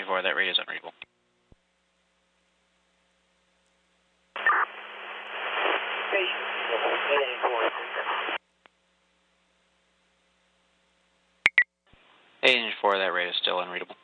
4, that radio is unreadable. Hey, Engine 4, that radio is still unreadable.